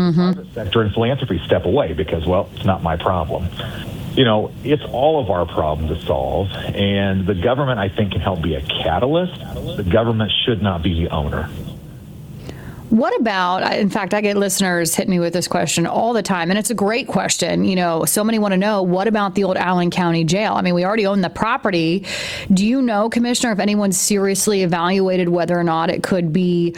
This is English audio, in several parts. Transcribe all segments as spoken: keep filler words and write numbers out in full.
Mm-hmm. The private sector and philanthropy step away because, well, it's not my problem. You know, it's all of our problem to solve, and the government, I think, can help be a catalyst. The government should not be the owner. What about, in fact, I get listeners hit me with this question all the time, and it's a great question. You know, so many want to know, what about the old Allen County Jail? I mean, we already own the property. Do you know, Commissioner, if anyone's seriously evaluated whether or not it could be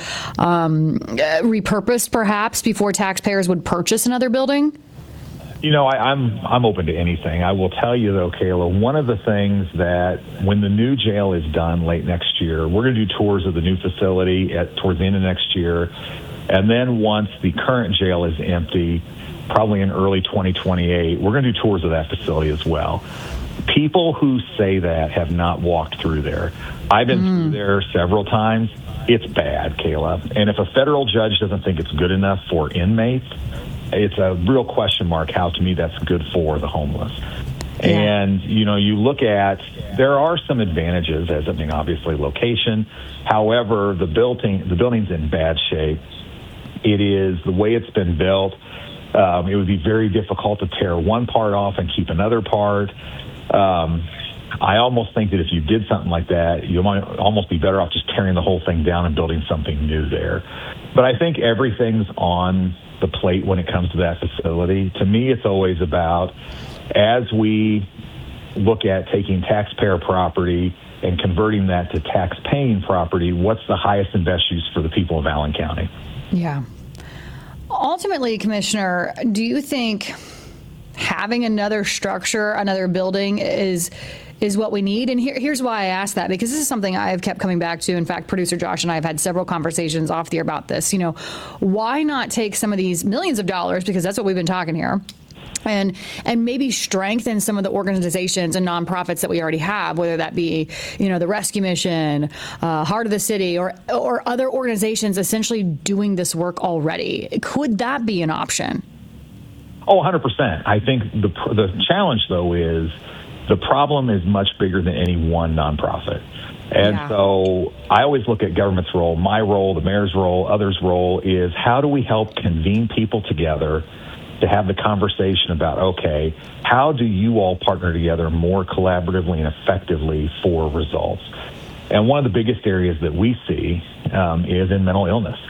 um, repurposed, perhaps, before taxpayers would purchase another building? You know, I, I'm I'm open to anything. I will tell you, though, Kayla, one of the things that when the new jail is done late next year, we're going to do tours of the new facility at towards the end of next year. And then once the current jail is empty, probably in early twenty twenty-eight, we're going to do tours of that facility as well. People who say that have not walked through there. I've been mm. through there several times. It's bad, Kayla. And if a federal judge doesn't think it's good enough for inmates, it's a real question mark how, to me, that's good for the homeless. Yeah. And, you know, you look at, there are some advantages, as I mean, obviously location. However, the building, the building's in bad shape. It is, the way it's been built, um, it would be very difficult to tear one part off and keep another part. Um, I almost think that if you did something like that, you might almost be better off just tearing the whole thing down and building something new there. But I think everything's on the plate when it comes to that facility. To me, it's always about, as we look at taking taxpayer property and converting that to tax-paying property, what's the highest and best use for the people of Allen County? Yeah. Ultimately, Commissioner, do you think having another structure, another building is is what we need? And here, here's why I asked that, because this is something I've kept coming back to. In fact, producer Josh and I have had several conversations off the air about this. You know, why not take some of these millions of dollars, because that's what we've been talking here, and and maybe strengthen some of the organizations and nonprofits that we already have, whether that be, you know, the Rescue Mission, uh, Heart of the City, or or other organizations essentially doing this work already. Could that be an option? Oh, one hundred percent. I think the the challenge, though, is the problem is much bigger than any one nonprofit. And yeah. so I always look at government's role, my role, the mayor's role, others' role is, how do we help convene people together to have the conversation about, okay, how do you all partner together more collaboratively and effectively for results? And one of the biggest areas that we see um, is in mental illness.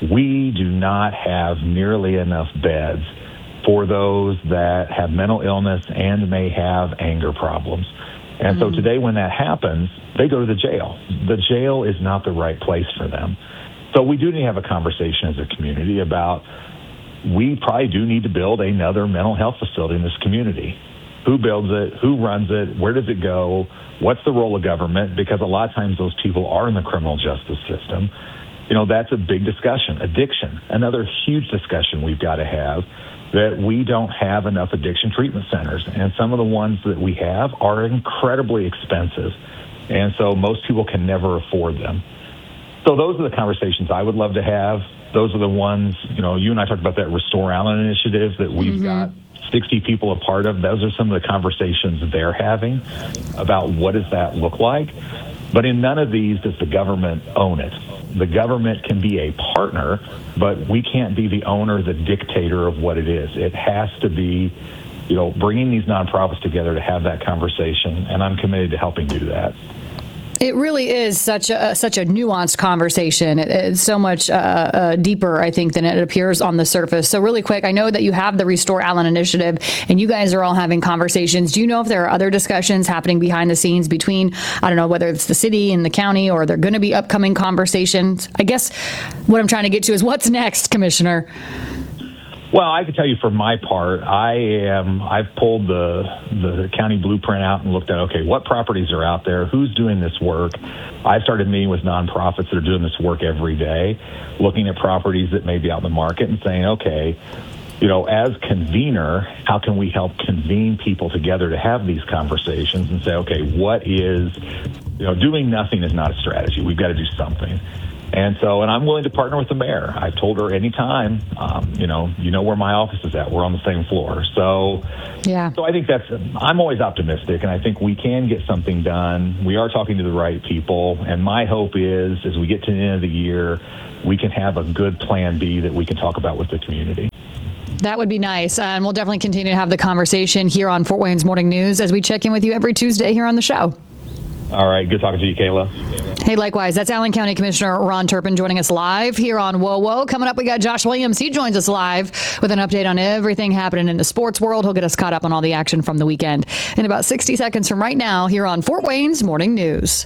We do not have nearly enough beds for those that have mental illness and may have anger problems. And mm-hmm. so today when that happens, they go to the jail. The jail is not the right place for them. So we do need to have a conversation as a community about, we probably do need to build another mental health facility in this community. Who builds it? Who runs it? Where does it go? What's the role of government? Because a lot of times those people are in the criminal justice system. You know, that's a big discussion. Addiction, another huge discussion we've got to have, that we don't have enough addiction treatment centers. And some of the ones that we have are incredibly expensive. And so most people can never afford them. So those are the conversations I would love to have. Those are the ones, you know, you and I talked about that Restore Allen initiative that we've mm-hmm. got sixty people a part of. Those are some of the conversations they're having about what does that look like. But in none of these does the government own it. The government can be a partner, but we can't be the owner, the dictator of what it is. It has to be, you know, bringing these nonprofits together to have that conversation, and I'm committed to helping do that. It really is such a such a nuanced conversation. It, it's so much uh, uh, deeper, I think, than it appears on the surface. So really quick, I know that you have the Restore Allen initiative, and you guys are all having conversations. Do you know if there are other discussions happening behind the scenes between, I don't know, whether it's the city and the county, or they're going to be upcoming conversations? I guess what I'm trying to get to is, what's next, Commissioner? Well, I can tell you for my part, I am, I've pulled the the county blueprint out and looked at, okay, what properties are out there? Who's doing this work? I started meeting with nonprofits that are doing this work every day, looking at properties that may be out in the market and saying, okay, you know, as convener, how can we help convene people together to have these conversations and say, okay, what is, you know, doing nothing is not a strategy. We've got to do something. And so, and I'm willing to partner with the mayor. I've told her anytime, um, you know, you know where my office is at. We're on the same floor. So, yeah. So I think that's, I'm always optimistic, and I think we can get something done. We are talking to the right people. And my hope is, as we get to the end of the year, we can have a good plan B that we can talk about with the community. That would be nice. Uh, and we'll definitely continue to have the conversation here on Fort Wayne's Morning News as we check in with you every Tuesday here on the show. All right. Good talking to you, Kayla. Hey, likewise. That's Allen County Commissioner Ron Turpin joining us live here on Whoa Whoa. Coming up, we got Josh Williams. He joins us live with an update on everything happening in the sports world. He'll get us caught up on all the action from the weekend in about sixty seconds from right now here on Fort Wayne's Morning News.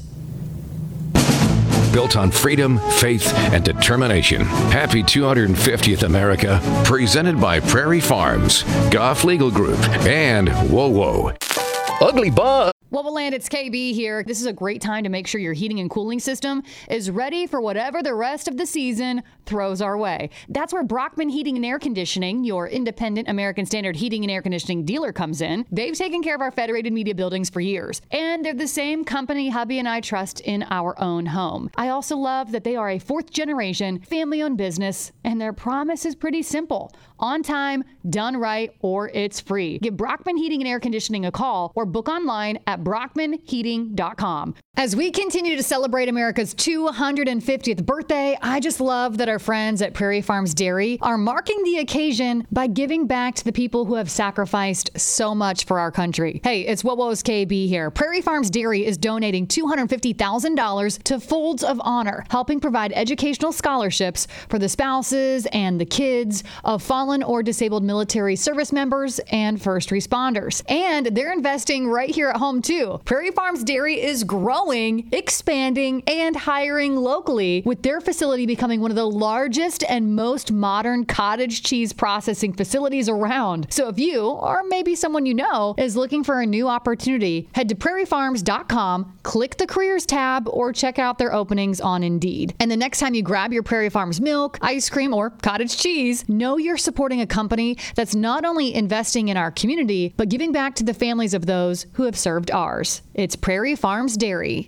Built on freedom, faith, and determination. Happy two hundred fiftieth America. Presented by Prairie Farms, Goff Legal Group, and Whoa Whoa. Ugly Bob. Well, Land, it's K B here. This is a great time to make sure your heating and cooling system is ready for whatever the rest of the season throws our way. That's where Brockman Heating and Air Conditioning, your independent American Standard heating and air conditioning dealer, comes in. They've taken care of our Federated Media buildings for years, and they're the same company hubby and I trust in our own home. I also love that they are a fourth generation family-owned business, and their promise is pretty simple. On time, done right, or it's free. Give Brockman Heating and Air Conditioning a call or book online at brockman heating dot com. As we continue to celebrate America's two hundred fiftieth birthday, I just love that our friends at Prairie Farms Dairy are marking the occasion by giving back to the people who have sacrificed so much for our country. Hey, it's Whoa Whoa's K B here. Prairie Farms Dairy is donating two hundred fifty thousand dollars to Folds of Honor, helping provide educational scholarships for the spouses and the kids of fallen or disabled military service members and first responders. And they're investing right here at home, too. Prairie Farms Dairy is growing, expanding, and hiring locally, with their facility becoming one of the largest and most modern cottage cheese processing facilities around. So if you, or maybe someone you know, is looking for a new opportunity, head to prairie farms dot com, click the careers tab, or check out their openings on Indeed. And the next time you grab your Prairie Farms milk, ice cream, or cottage cheese, know you're supporting a company that's not only investing in our community, but giving back to the families of those who have served ours. It's Prairie Farms Dairy.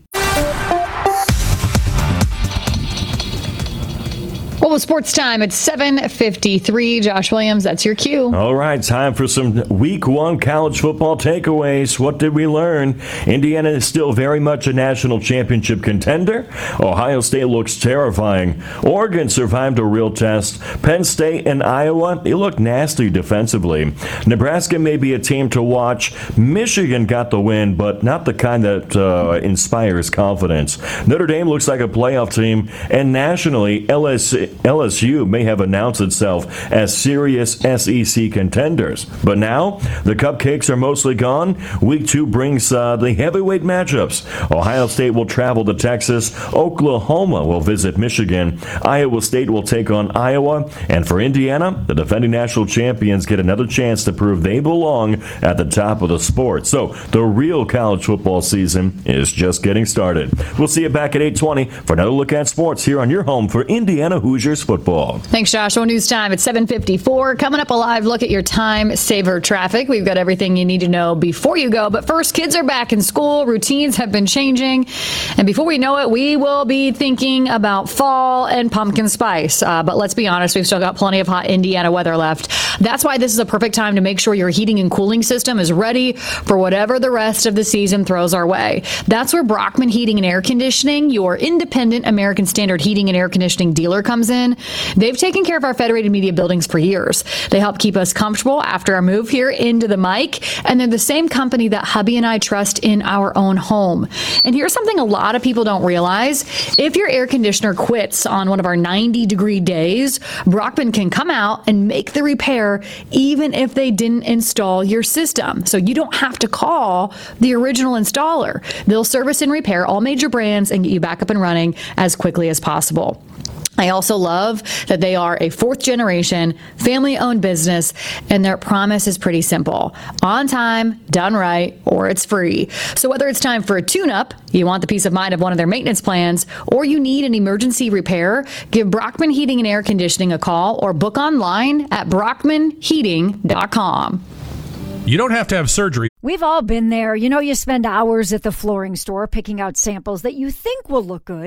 Well, it's sports time. It's seven fifty-three. Josh Williams, that's your cue. All right, time for some week one college football takeaways. What did we learn? Indiana is still very much a national championship contender. Ohio State looks terrifying. Oregon survived a real test. Penn State and Iowa, they look nasty defensively. Nebraska may be a team to watch. Michigan got the win, but not the kind that uh, inspires confidence. Notre Dame looks like a playoff team, and nationally, L S U L S U may have announced itself as serious S E C contenders. But now, the cupcakes are mostly gone. Week two brings uh, the heavyweight matchups. Ohio State will travel to Texas. Oklahoma will visit Michigan. Iowa State will take on Iowa. And for Indiana, the defending national champions get another chance to prove they belong at the top of the sport. So, the real college football season is just getting started. We'll see you back at eight twenty for another look at sports here on your home for Indiana Hoosiers football. Thanks, Josh. Well, news time at seven fifty-four. Coming up, a live look at your time saver traffic. We've got everything you need to know before you go. But first, kids are back in school. Routines have been changing. And before we know it, we will be thinking about fall and pumpkin spice. Uh, but let's be honest, we've still got plenty of hot Indiana weather left. That's why this is a perfect time to make sure your heating and cooling system is ready for whatever the rest of the season throws our way. That's where Brockman Heating and Air Conditioning, your independent American Standard heating and air conditioning dealer, comes in. They've taken care of our Federated Media buildings for years. They help keep us comfortable after our move here into the mic, and they're the same company that hubby and I trust in our own home. And here's something a lot of people don't realize. If your air conditioner quits on one of our ninety degree days, Brockman can come out and make the repair even if they didn't install your system. So you don't have to call the original installer. They'll service and repair all major brands and get you back up and running as quickly as possible. I also love that they are a fourth generation, family owned business, and their promise is pretty simple. On time, done right, or it's free. So whether it's time for a tune up, you want the peace of mind of one of their maintenance plans, or you need an emergency repair, give Brockman Heating and Air Conditioning a call or book online at brockman heating dot com. You don't have to have surgery. We've all been there. You know, you spend hours at the flooring store picking out samples that you think will look good.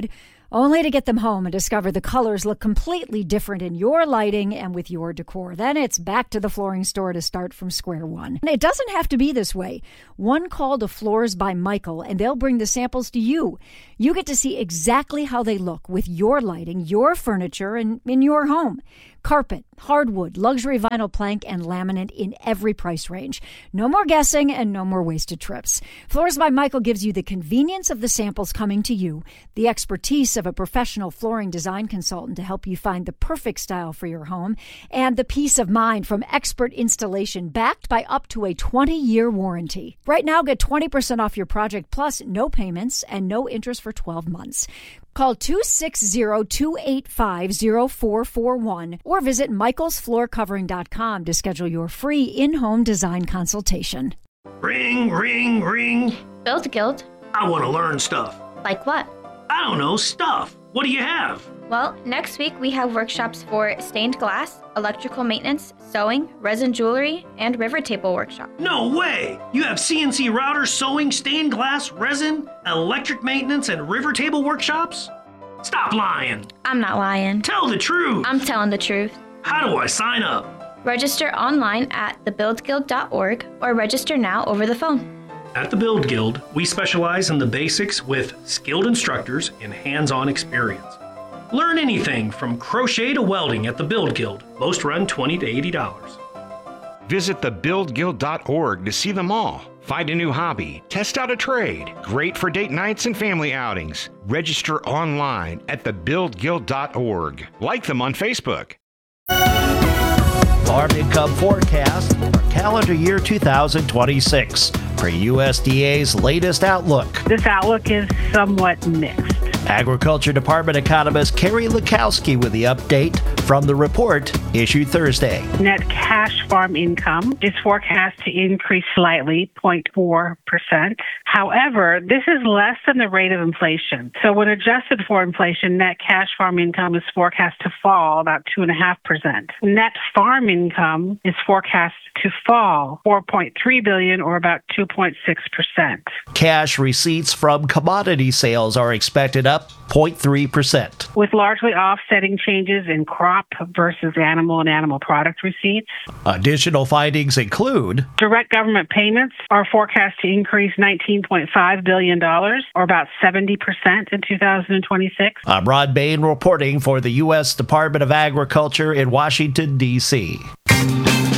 only to get them home and discover the colors look completely different in your lighting and with your decor. Then it's back to the flooring store to start from square one. And it doesn't have to be this way. One call to Floors by Michael, and they'll bring the samples to you. You get to see exactly how they look with your lighting, your furniture, and in your home. Carpet, hardwood, luxury vinyl plank, and laminate in every price range. No more guessing and no more wasted trips. Floors by Michael gives you the convenience of the samples coming to you, the expertise of a professional flooring design consultant to help you find the perfect style for your home, and the peace of mind from expert installation backed by up to a twenty-year warranty. Right now, get twenty percent off your project plus no payments and no interest for twelve months. Call two six zero, two eight five, zero four four one or visit michaels floor covering dot com to schedule your free in-home design consultation. Ring, ring, ring. Build Guild. I want to learn stuff. Like what? I don't know, stuff. What do you have? Well, next week we have workshops for stained glass, electrical maintenance, sewing, resin jewelry, and river table workshop. No way! You have C N C router, sewing, stained glass, resin, electric maintenance, and river table workshops? Stop lying! I'm not lying. Tell the truth! I'm telling the truth. How do I sign up? Register online at the build guild dot org or register now over the phone. At the Build Guild, we specialize in the basics with skilled instructors and hands-on experience. Learn anything from crochet to welding at the Build Guild. Most run twenty to eighty dollars. Visit the build guild dot org to see them all. Find a new hobby, test out a trade. Great for date nights and family outings. Register online at the build guild dot org. Like them on Facebook. Farm income forecast for calendar year two thousand twenty-six for U S D A's latest outlook. This outlook is somewhat mixed. Agriculture Department economist Carrie Lukowski with the update from the report issued Thursday. Net cash farm income is forecast to increase slightly, zero point four percent. However, this is less than the rate of inflation. So when adjusted for inflation, net cash farm income is forecast to fall about two point five percent. Net farm income is forecast to fall four point three billion dollars or about two point six percent. Cash receipts from commodity sales are expected up zero point three percent. With largely offsetting changes in crop versus animal and animal product receipts. Additional findings include direct government payments are forecast to increase nineteen point five billion dollars or about seventy percent in two thousand twenty-six. I'm Ron Bain reporting for the U S Department of Agriculture in Washington, D C